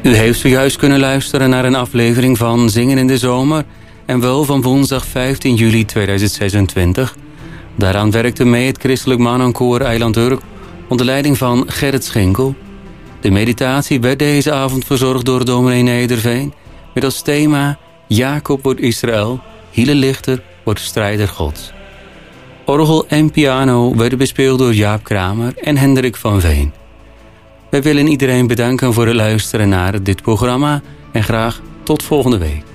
U heeft zojuist kunnen luisteren naar een aflevering van Zingen in de Zomer en wel van woensdag 15 juli 2026. Daaraan werkte mee het christelijk mannenkoor Eiland Urk onder leiding van Gerrit Schinkel. De meditatie werd deze avond verzorgd door dominee Nederveen met als thema Jacob wordt Israël, Hiele Lichter wordt strijder Gods. Orgel en piano werden bespeeld door Jaap Kramer en Hendrik van Veen. Wij willen iedereen bedanken voor het luisteren naar dit programma en graag tot volgende week.